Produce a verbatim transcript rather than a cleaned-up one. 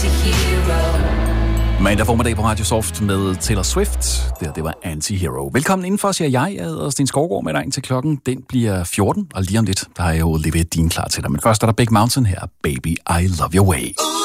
Mandag formiddag på Radio Soft med Taylor Swift. Det, her, det var Anti-Hero. Velkommen indenfor, siger jeg. Jeg hedder Sten Skovgaard med dig indtil klokken. Den bliver fjorten, og lige om lidt, der har jeg jo leveret din klar til dig. Men først er der Big Mountain her. Baby, I love your way.